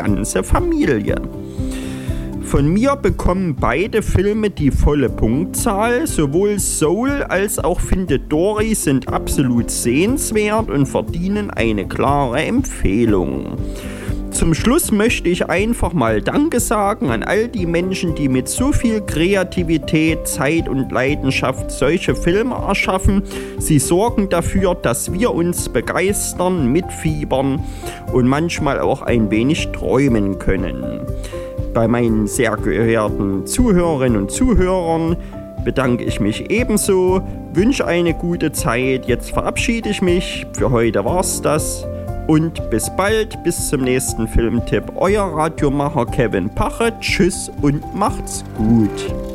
ganze Familie. Von mir bekommen beide Filme die volle Punktzahl. Sowohl Soul als auch Findet Dory sind absolut sehenswert und verdienen eine klare Empfehlung. Zum Schluss möchte ich einfach mal Danke sagen an all die Menschen, die mit so viel Kreativität, Zeit und Leidenschaft solche Filme erschaffen. Sie sorgen dafür, dass wir uns begeistern, mitfiebern und manchmal auch ein wenig träumen können. Bei meinen sehr geehrten Zuhörerinnen und Zuhörern bedanke ich mich ebenso, wünsche eine gute Zeit. Jetzt verabschiede ich mich. Für heute war's das. Und bis bald, bis zum nächsten Filmtipp. Euer Radiomacher Kevin Pache. Tschüss und macht's gut.